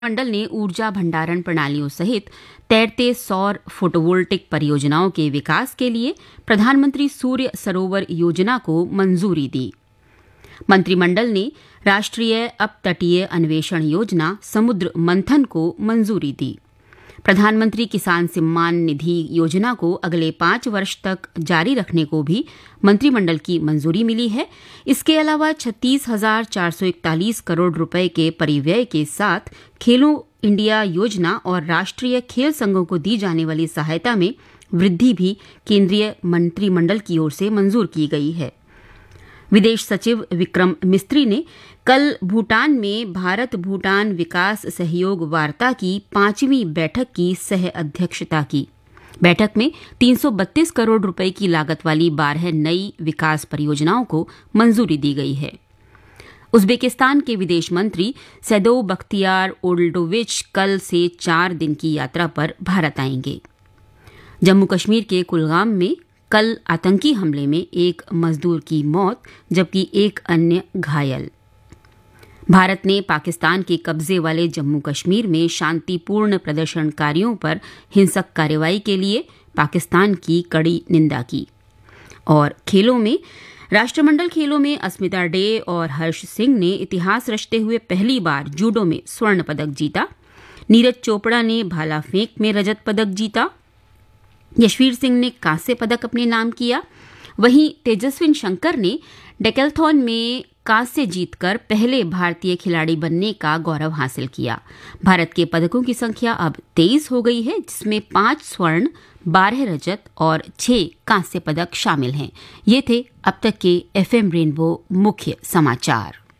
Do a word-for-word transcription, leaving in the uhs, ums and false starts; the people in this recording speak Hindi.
मंडल ने ऊर्जा भंडारण प्रणालियों सहित तैरते सौर फोटोवोल्टिक परियोजनाओं के विकास के लिए प्रधानमंत्री सूर्य सरोवर योजना को मंजूरी दी। मंत्रिमंडल ने राष्ट्रीय अपतटीय अन्वेषण योजना समुद्र मंथन को मंजूरी दी। प्रधानमंत्री किसान सम्मान निधि योजना को अगले पांच वर्ष तक जारी रखने को भी मंत्रिमंडल की मंजूरी मिली है। इसके अलावा छत्तीस हजार चार सौ इकतालीस करोड़ रुपए के परिव्यय के साथ खेलो इंडिया योजना और राष्ट्रीय खेल संघों को दी जाने वाली सहायता में वृद्धि भी केंद्रीय मंत्रिमंडल की ओर से मंजूर की गई है। विदेश सचिव विक्रम मिस्त्री ने कल भूटान में भारत भूटान विकास सहयोग वार्ता की पांचवीं बैठक की सह अध्यक्षता की। बैठक में तीन सौ बत्तीस करोड़ रुपए की लागत वाली बारह नई विकास परियोजनाओं को मंजूरी दी गई है। उज्बेकिस्तान के विदेश मंत्री सैदो बख्तियार ओल्डोविच कल से चार दिन की यात्रा पर भारत आएंगे। जम्मू कश्मीर के कुलगाम में कल आतंकी हमले में एक मजदूर की मौत जबकि एक अन्य घायल। भारत ने पाकिस्तान के कब्जे वाले जम्मू कश्मीर में शांतिपूर्ण प्रदर्शनकारियों पर हिंसक कार्रवाई के लिए पाकिस्तान की कड़ी निंदा की। और खेलों में राष्ट्रमंडल खेलों में अस्मिता डे और हर्ष सिंह ने इतिहास रचते हुए पहली बार जूडो में स्वर्ण पदक जीता। नीरज चोपड़ा ने भाला फेंक में रजत पदक जीता। यशवीर सिंह ने कांस्य पदक अपने नाम किया। वहीं तेजस्विन शंकर ने डेकैथलॉन में कांस्य जीतकर पहले भारतीय खिलाड़ी बनने का गौरव हासिल किया। भारत के पदकों की संख्या अब तेईस हो गई है, जिसमें पांच स्वर्ण, बारह रजत और छह कांस्य पदक शामिल हैं। ये थे अब तक के एफएम रेनबो मुख्य समाचार।